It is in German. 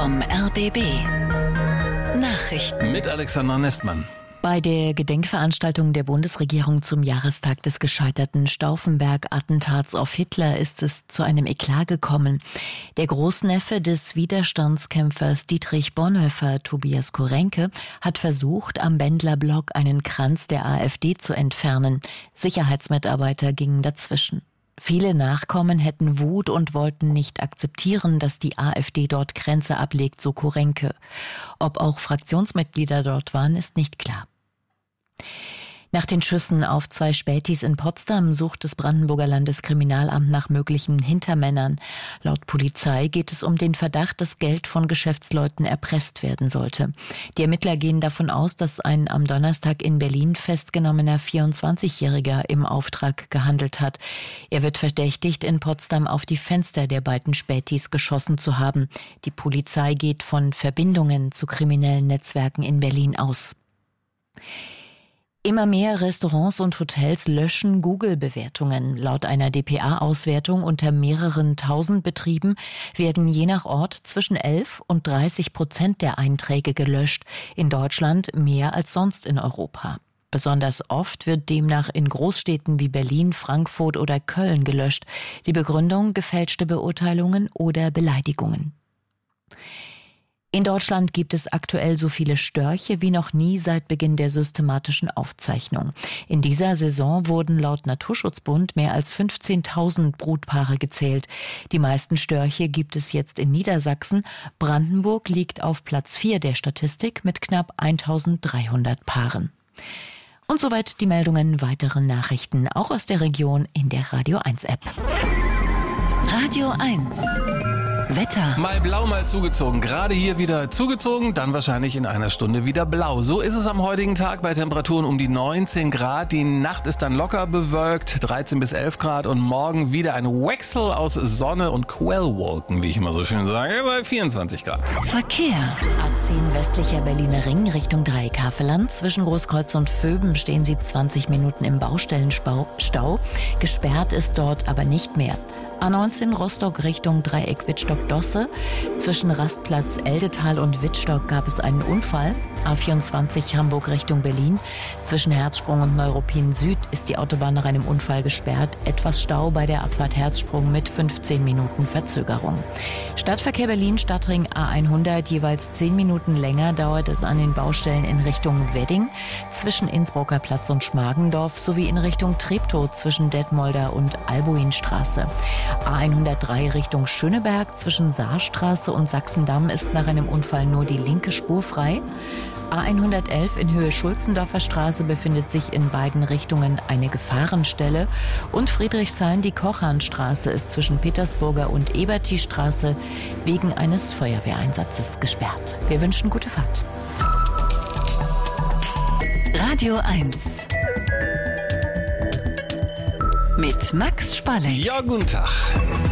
vom RBB. Nachrichten mit Alexandra Nestmann. Bei der Gedenkveranstaltung der Bundesregierung zum Jahrestag des gescheiterten Stauffenberg-Attentats auf Hitler ist es zu einem Eklat gekommen. Der Großneffe des Widerstandskämpfers Dietrich Bonhoeffer, Tobias Korenke, hat versucht, am Bendlerblock einen Kranz der AfD zu entfernen. Sicherheitsmitarbeiter gingen dazwischen. Viele Nachkommen hätten Wut und wollten nicht akzeptieren, dass die AfD dort Kränze ablegt, so Korenke. Ob auch Fraktionsmitglieder dort waren, ist nicht klar. Nach den Schüssen auf 2 Spätis in Potsdam sucht das Brandenburger Landeskriminalamt nach möglichen Hintermännern. Laut Polizei geht es um den Verdacht, dass Geld von Geschäftsleuten erpresst werden sollte. Die Ermittler gehen davon aus, dass ein am Donnerstag in Berlin festgenommener 24-Jähriger im Auftrag gehandelt hat. Er wird verdächtigt, in Potsdam auf die Fenster der beiden Spätis geschossen zu haben. Die Polizei geht von Verbindungen zu kriminellen Netzwerken in Berlin aus. Immer mehr Restaurants und Hotels löschen Google-Bewertungen. Laut einer dpa-Auswertung unter mehreren tausend Betrieben werden je nach Ort zwischen 11 und 30% der Einträge gelöscht. In Deutschland mehr als sonst in Europa. Besonders oft wird demnach in Großstädten wie Berlin, Frankfurt oder Köln gelöscht. Die Begründung: gefälschte Beurteilungen oder Beleidigungen. In Deutschland gibt es aktuell so viele Störche wie noch nie seit Beginn der systematischen Aufzeichnung. In dieser Saison wurden laut Naturschutzbund mehr als 15.000 Brutpaare gezählt. Die meisten Störche gibt es jetzt in Niedersachsen. Brandenburg liegt auf Platz 4 der Statistik mit knapp 1.300 Paaren. Und soweit die Meldungen. Weitere Nachrichten auch aus der Region in der Radio 1 App. Radio 1 Wetter. Mal blau, mal zugezogen. Gerade hier wieder zugezogen, dann wahrscheinlich in einer Stunde wieder blau. So ist es am heutigen Tag bei Temperaturen um die 19 Grad. Die Nacht ist dann locker bewölkt, 13 bis 11 Grad. Und morgen wieder ein Wechsel aus Sonne und Quellwolken, wie ich immer so schön sage, bei 24 Grad. Verkehr. A10 westlicher Berliner Ring Richtung Dreieck-Havelland. Zwischen Großkreuz und Vöben stehen Sie 20 Minuten im Baustellenstau. Gesperrt ist dort aber nicht mehr. A19 Rostock Richtung Dreieck Wittstock-Dosse. Zwischen Rastplatz Eldetal und Wittstock gab es einen Unfall. A24 Hamburg Richtung Berlin. Zwischen Herzsprung und Neuruppin Süd ist die Autobahn nach einem Unfall gesperrt. Etwas Stau bei der Abfahrt Herzsprung mit 15 Minuten Verzögerung. Stadtverkehr Berlin Stadtring A100. Jeweils 10 Minuten länger dauert es an den Baustellen in Richtung Wedding. Zwischen Innsbrucker Platz und Schmargendorf sowie in Richtung Treptow zwischen Detmolder und Albuinstraße. A103 Richtung Schöneberg zwischen Saarstraße und Sachsendamm ist nach einem Unfall nur die linke Spur frei. A111 in Höhe Schulzendorfer Straße befindet sich in beiden Richtungen eine Gefahrenstelle. Und Friedrichshain, die Kochanstraße, ist zwischen Petersburger und Eberti-Straße wegen eines Feuerwehreinsatzes gesperrt. Wir wünschen gute Fahrt. Radio 1 mit Max Spalleck. Ja, guten Tag.